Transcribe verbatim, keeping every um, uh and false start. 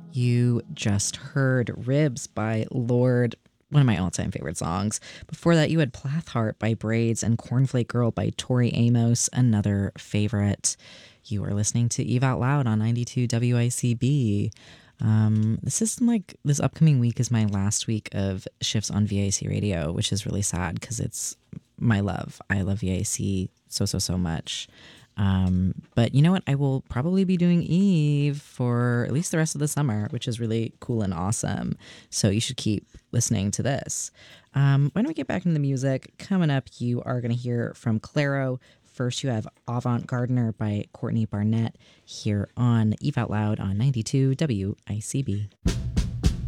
You just heard Ribs by Lord, one of my all-time favorite songs. Before that, you had Plathheart by Braids and Cornflake Girl by Tori Amos, another favorite. You are listening to Eve Out Loud on ninety-two W I C B. Um, this is like, this upcoming week is my last week of shifts on V A C radio, which is really sad because it's my love. I love V A C so, so, so much. Um, but you know what? I will probably be doing Eve for at least the rest of the summer, which is really cool and awesome. So you should keep listening to this. Um, why don't we get back into the music? Coming up, you are going to hear from Clairo. First, you have Avant Gardener by Courtney Barnett here on Eve Out Loud on ninety-two W I C B.